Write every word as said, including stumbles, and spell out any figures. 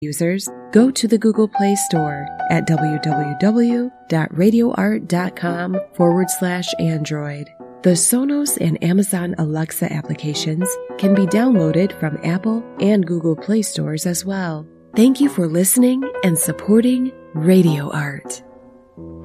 Users, go to the Google Play Store at www.radioart.com forward slash Android. The Sonos and Amazon Alexa applications can be downloaded from Apple and Google Play stores as well. Thank you for listening and supporting Radio Art.